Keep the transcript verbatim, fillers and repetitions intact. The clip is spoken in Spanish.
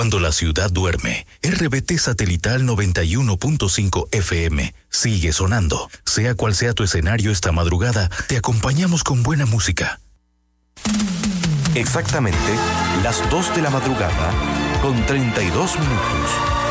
Cuando la ciudad duerme, R B T Satelital noventa y uno punto cinco F M sigue sonando. Sea cual sea tu escenario esta madrugada, te acompañamos con buena música. Exactamente las dos de la madrugada con treinta y dos minutos.